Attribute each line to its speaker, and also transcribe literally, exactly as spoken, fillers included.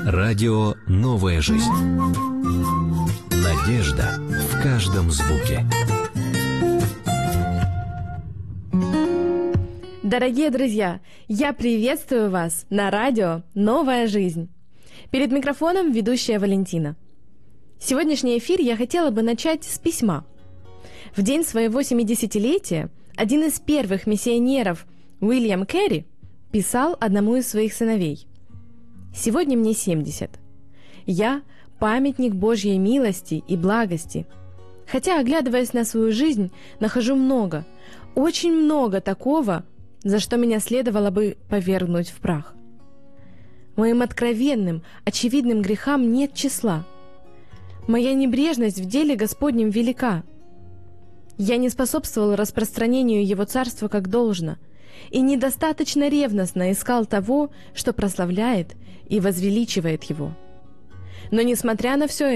Speaker 1: Радио «Новая жизнь». Надежда в каждом звуке.
Speaker 2: Дорогие друзья, я приветствую вас на радио «Новая жизнь». Перед микрофоном ведущая Валентина. Сегодняшний эфир я хотела бы начать с письма. В день своего семидесятилетия один из первых миссионеров, Уильям Керри, писал одному из своих сыновей: «Сегодня мне семьдесят. Я – памятник Божьей милости и благости. Хотя, оглядываясь на свою жизнь, нахожу много, очень много такого, за что меня следовало бы повергнуть в прах. Моим откровенным, очевидным грехам нет числа. Моя небрежность в деле Господнем велика. Я не способствовал распространению Его Царства как должно и недостаточно ревностно искал того, что прославляет и возвеличивает Его. Но, несмотря на все